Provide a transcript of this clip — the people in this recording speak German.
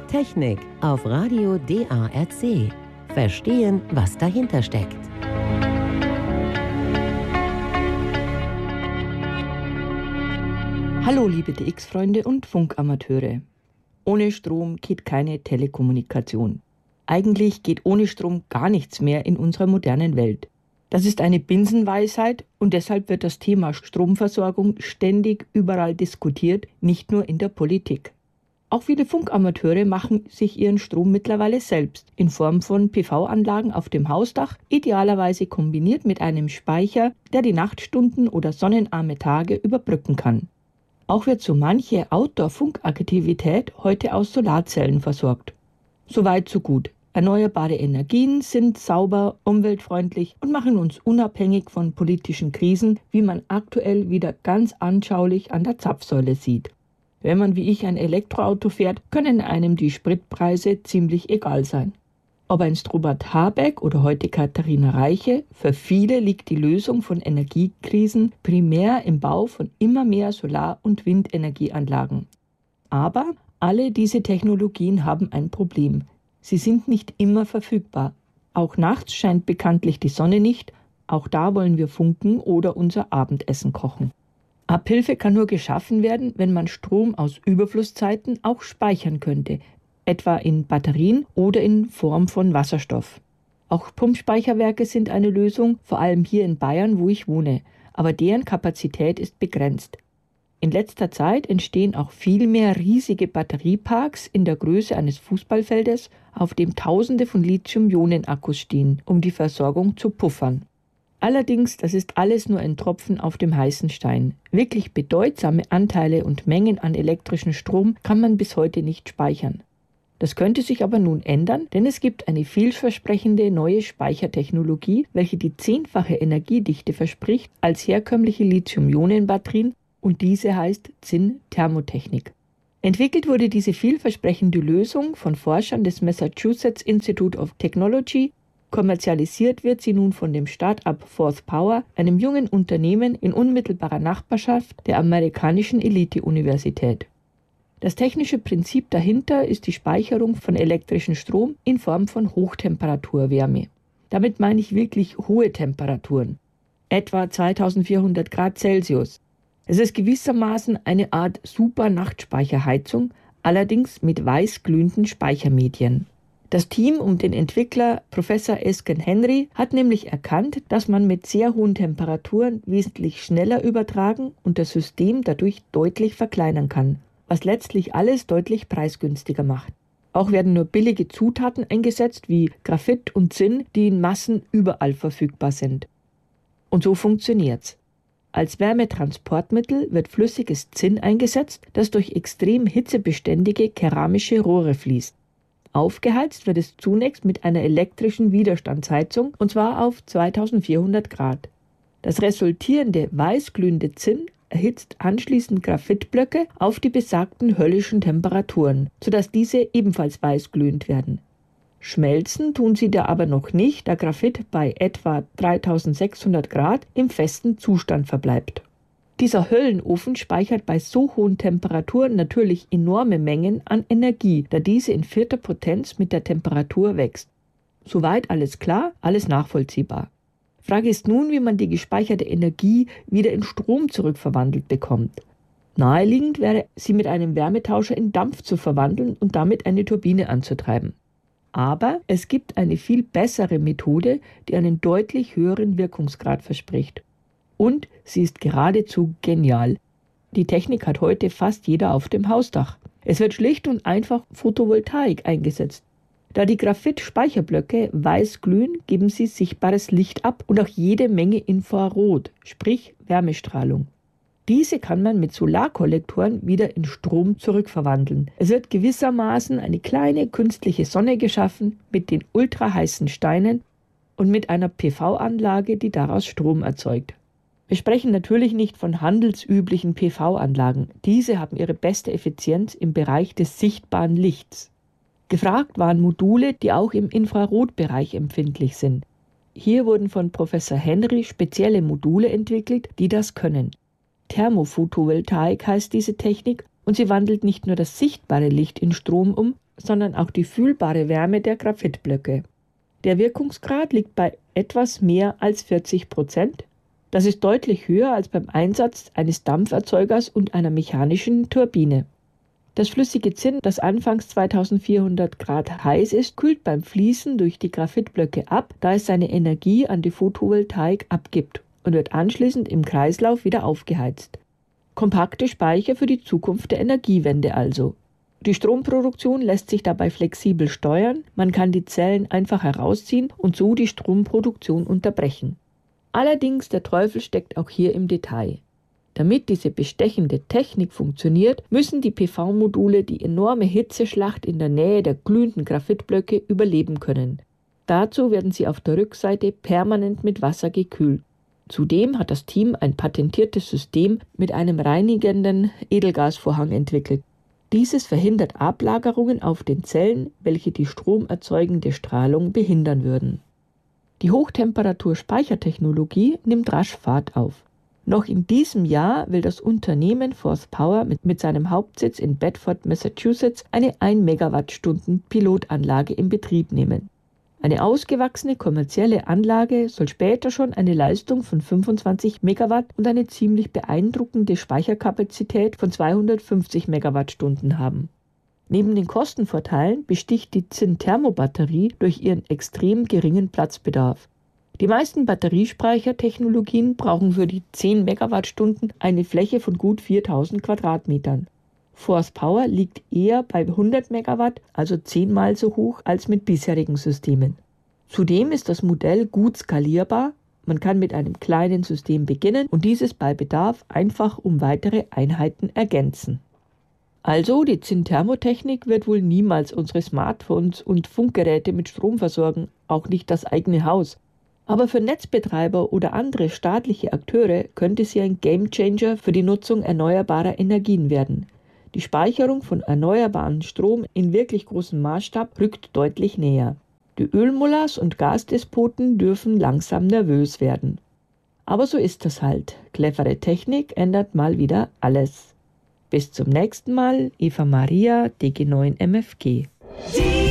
Technik auf Radio DARC. Verstehen, was dahinter steckt. Hallo liebe DX-Freunde und Funkamateure. Ohne Strom geht keine Telekommunikation. Eigentlich geht ohne Strom gar nichts mehr in unserer modernen Welt. Das ist eine Binsenweisheit und deshalb wird das Thema Stromversorgung ständig überall diskutiert, nicht nur in der Politik. Auch viele Funkamateure machen sich ihren Strom mittlerweile selbst in Form von PV-Anlagen auf dem Hausdach, idealerweise kombiniert mit einem Speicher, der die Nachtstunden oder sonnenarme Tage überbrücken kann. Auch wird so manche Outdoor-Funkaktivität heute aus Solarzellen versorgt. Soweit so gut. Erneuerbare Energien sind sauber, umweltfreundlich und machen uns unabhängig von politischen Krisen, wie man aktuell wieder ganz anschaulich an der Zapfsäule sieht. Wenn man wie ich ein Elektroauto fährt, können einem die Spritpreise ziemlich egal sein. Ob einst Robert Habeck oder heute Katharina Reiche, für viele liegt die Lösung von Energiekrisen primär im Bau von immer mehr Solar- und Windenergieanlagen. Aber alle diese Technologien haben ein Problem. Sie sind nicht immer verfügbar. Auch nachts scheint bekanntlich die Sonne nicht, auch da wollen wir funken oder unser Abendessen kochen. Abhilfe kann nur geschaffen werden, wenn man Strom aus Überflusszeiten auch speichern könnte, etwa in Batterien oder in Form von Wasserstoff. Auch Pumpspeicherwerke sind eine Lösung, vor allem hier in Bayern, wo ich wohne, aber deren Kapazität ist begrenzt. In letzter Zeit entstehen auch viel mehr riesige Batterieparks in der Größe eines Fußballfeldes, auf dem Tausende von Lithium-Ionen-Akkus stehen, um die Versorgung zu puffern. Allerdings, das ist alles nur ein Tropfen auf dem heißen Stein. Wirklich bedeutsame Anteile und Mengen an elektrischen Strom kann man bis heute nicht speichern. Das könnte sich aber nun ändern, denn es gibt eine vielversprechende neue Speichertechnologie, welche die 10-fache Energiedichte verspricht als herkömmliche Lithium-Ionen-Batterien und diese heißt ZIN-Thermotechnik. Entwickelt wurde diese vielversprechende Lösung von Forschern des Massachusetts Institute of Technology. Kommerzialisiert wird sie nun von dem Start-up Fourth Power, einem jungen Unternehmen in unmittelbarer Nachbarschaft der amerikanischen Elite-Universität. Das technische Prinzip dahinter ist die Speicherung von elektrischem Strom in Form von Hochtemperaturwärme. Damit meine ich wirklich hohe Temperaturen, etwa 2400 Grad Celsius. Es ist gewissermaßen eine Art Super-Nachtspeicherheizung, allerdings mit weißglühenden Speichermedien. Das Team um den Entwickler Professor Esken Henry hat nämlich erkannt, dass man mit sehr hohen Temperaturen wesentlich schneller übertragen und das System dadurch deutlich verkleinern kann, was letztlich alles deutlich preisgünstiger macht. Auch werden nur billige Zutaten eingesetzt wie Graphit und Zinn, die in Massen überall verfügbar sind. Und so funktioniert's. Als Wärmetransportmittel wird flüssiges Zinn eingesetzt, das durch extrem hitzebeständige keramische Rohre fließt. Aufgeheizt wird es zunächst mit einer elektrischen Widerstandsheizung, und zwar auf 2400 Grad. Das resultierende weißglühende Zinn erhitzt anschließend Graphitblöcke auf die besagten höllischen Temperaturen, sodass diese ebenfalls weißglühend werden. Schmelzen tun sie da aber noch nicht, da Graphit bei etwa 3600 Grad im festen Zustand verbleibt. Dieser Höllenofen speichert bei so hohen Temperaturen natürlich enorme Mengen an Energie, da diese in 4. Potenz mit der Temperatur wächst. Soweit alles klar, alles nachvollziehbar. Frage ist nun, wie man die gespeicherte Energie wieder in Strom zurückverwandelt bekommt. Naheliegend wäre, sie mit einem Wärmetauscher in Dampf zu verwandeln und damit eine Turbine anzutreiben. Aber es gibt eine viel bessere Methode, die einen deutlich höheren Wirkungsgrad verspricht. Und sie ist geradezu genial. Die Technik hat heute fast jeder auf dem Hausdach. Es wird schlicht und einfach Photovoltaik eingesetzt. Da die Graphit-Speicherblöcke weiß glühen, geben sie sichtbares Licht ab und auch jede Menge Infrarot, sprich Wärmestrahlung. Diese kann man mit Solarkollektoren wieder in Strom zurückverwandeln. Es wird gewissermaßen eine kleine künstliche Sonne geschaffen mit den ultraheißen Steinen und mit einer PV-Anlage, die daraus Strom erzeugt. Wir sprechen natürlich nicht von handelsüblichen PV-Anlagen. Diese haben ihre beste Effizienz im Bereich des sichtbaren Lichts. Gefragt waren Module, die auch im Infrarotbereich empfindlich sind. Hier wurden von Professor Henry spezielle Module entwickelt, die das können. Thermophotovoltaik heißt diese Technik und sie wandelt nicht nur das sichtbare Licht in Strom um, sondern auch die fühlbare Wärme der Graphitblöcke. Der Wirkungsgrad liegt bei etwas mehr als 40%. Das ist deutlich höher als beim Einsatz eines Dampferzeugers und einer mechanischen Turbine. Das flüssige Zinn, das anfangs 2400 Grad heiß ist, kühlt beim Fließen durch die Graphitblöcke ab, da es seine Energie an die Photovoltaik abgibt und wird anschließend im Kreislauf wieder aufgeheizt. Kompakte Speicher für die Zukunft der Energiewende also. Die Stromproduktion lässt sich dabei flexibel steuern, man kann die Zellen einfach herausziehen und so die Stromproduktion unterbrechen. Allerdings, der Teufel steckt auch hier im Detail. Damit diese bestechende Technik funktioniert, müssen die PV-Module die enorme Hitzeschlacht in der Nähe der glühenden Graphitblöcke überleben können. Dazu werden sie auf der Rückseite permanent mit Wasser gekühlt. Zudem hat das Team ein patentiertes System mit einem reinigenden Edelgasvorhang entwickelt. Dieses verhindert Ablagerungen auf den Zellen, welche die stromerzeugende Strahlung behindern würden. Die Hochtemperatur-Speichertechnologie nimmt rasch Fahrt auf. Noch in diesem Jahr will das Unternehmen Forth Power mit seinem Hauptsitz in Bedford, Massachusetts, eine 1 Megawattstunden Pilotanlage in Betrieb nehmen. Eine ausgewachsene kommerzielle Anlage soll später schon eine Leistung von 25 Megawatt und eine ziemlich beeindruckende Speicherkapazität von 250 Megawattstunden haben. Neben den Kostenvorteilen besticht die Zinn-Thermobatterie durch ihren extrem geringen Platzbedarf. Die meisten Batteriespeichertechnologien brauchen für die 10 Megawattstunden eine Fläche von gut 4000 Quadratmetern. Forth Power liegt eher bei 100 Megawatt, also 10-mal so hoch als mit bisherigen Systemen. Zudem ist das Modell gut skalierbar, man kann mit einem kleinen System beginnen und dieses bei Bedarf einfach um weitere Einheiten ergänzen. Also, die Zinn-Thermotechnik wird wohl niemals unsere Smartphones und Funkgeräte mit Strom versorgen, auch nicht das eigene Haus. Aber für Netzbetreiber oder andere staatliche Akteure könnte sie ein Gamechanger für die Nutzung erneuerbarer Energien werden. Die Speicherung von erneuerbaren Strom in wirklich großem Maßstab rückt deutlich näher. Die Ölmullers und Gasdespoten dürfen langsam nervös werden. Aber so ist das halt. Clevere Technik ändert mal wieder alles. Bis zum nächsten Mal, Eva Maria, DG9 MFG.